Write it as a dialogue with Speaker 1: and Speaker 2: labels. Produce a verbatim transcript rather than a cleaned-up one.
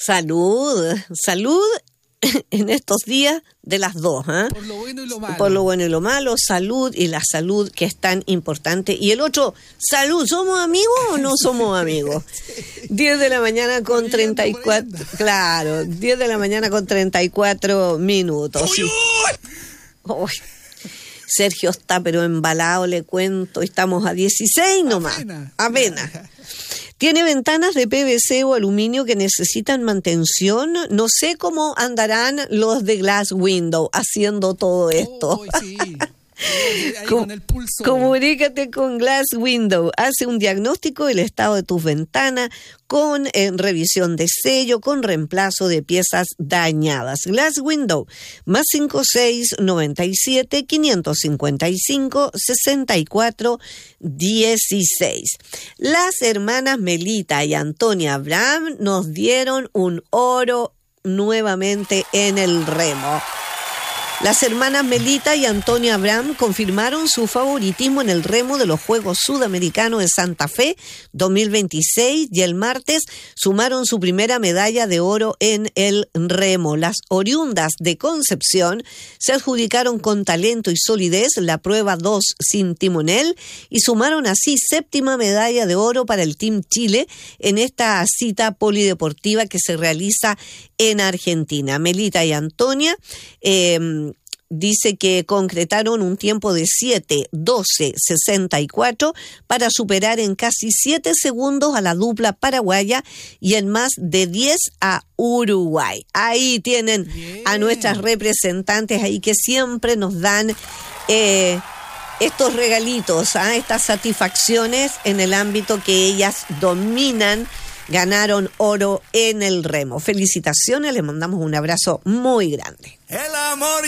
Speaker 1: Salud, salud en estos días de las dos, ¿eh?
Speaker 2: Por lo bueno y lo malo.
Speaker 1: Por lo bueno y lo malo, salud y la salud que es tan importante. Y el otro, salud, ¿somos amigos o no somos amigos? diez de la mañana con treinta y cuatro, claro, diez de la mañana con treinta y cuatro minutos. Sí. Uy, Sergio está pero embalado, le cuento, estamos a dieciséis nomás,
Speaker 2: Apenas.
Speaker 1: apenas. Tiene ventanas de P V C o aluminio que necesitan mantención. No sé cómo andarán los de Glass Window haciendo todo esto.
Speaker 2: Oh, sí. Ahí
Speaker 1: Com-
Speaker 2: con el pulso.
Speaker 1: Comunícate con Glass Window. Hace un diagnóstico del estado de tus ventanas con eh, revisión de sello, con reemplazo de piezas dañadas. Glass Window, más cinco seis noventa y siete, quinientos cincuenta y cinco, sesenta y cuatro dieciséis. Las hermanas Melita y Antonia Abraham nos dieron un oro nuevamente en el remo. Las hermanas Melita y Antonia Abraham confirmaron su favoritismo en el remo de los Juegos Sudamericanos de Santa Fe dos mil veintiséis y el martes sumaron su primera medalla de oro en el remo. Las oriundas de Concepción se adjudicaron con talento y solidez la prueba dos sin timonel y sumaron así séptima medalla de oro para el Team Chile en esta cita polideportiva que se realiza en Argentina. Melita y Antonia eh, dice que concretaron un tiempo de siete doce sesenta y cuatro para superar en casi siete segundos a la dupla paraguaya y en más de diez a Uruguay. Ahí tienen Bien. a nuestras representantes ahí que siempre nos dan eh, estos regalitos, ¿eh? estas satisfacciones en el ámbito que ellas dominan. Ganaron oro en el remo. Felicitaciones, les mandamos un abrazo muy grande.
Speaker 3: El amor